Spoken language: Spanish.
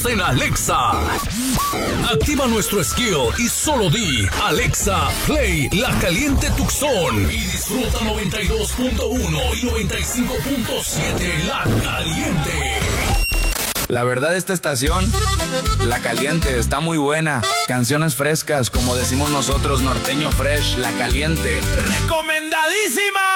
en Alexa. Activa nuestro skill y solo di Alexa, play La Caliente Tucson y disfruta 92.1 y 95.7 La Caliente. La verdad, esta estación, La Caliente, está muy buena. Canciones frescas, como decimos nosotros, norteño fresh, La Caliente. ¡Recomendadísima!